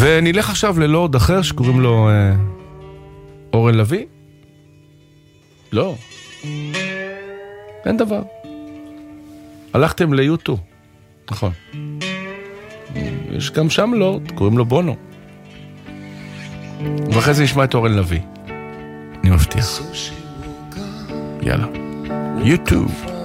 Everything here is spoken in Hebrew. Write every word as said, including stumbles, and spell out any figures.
ונלך עכשיו ללורד אחר שקוראים לו אה, אורן לוי. לא. אין דבר. הלכתם ליוטו. נכון. יש גם שם לורד, קוראים לו בונו. ואחרי זה נשמע את אורן לוי. אני מבטיח. יאללה. יוטו.